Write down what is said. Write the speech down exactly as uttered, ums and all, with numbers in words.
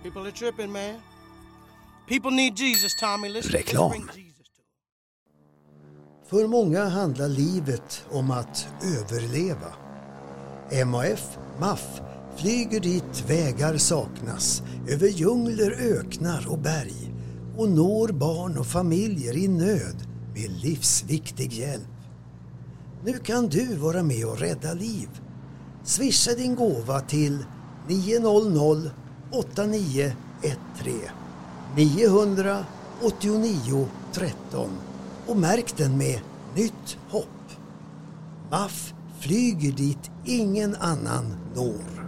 People are tripping, man. People need Jesus, Tommy. Listen. Reklam. För många handlar livet om att överleva. M A F, M A F, flyger dit vägar saknas, över djungler, öknar och berg och når barn och familjer i nöd med livsviktig hjälp. Nu kan du vara med och rädda liv. Swisha din gåva till nio noll noll åtta nio ett tre nio åtta nio ett tre och märk den med Nytt hopp. M A F flyger dit ingen annan når.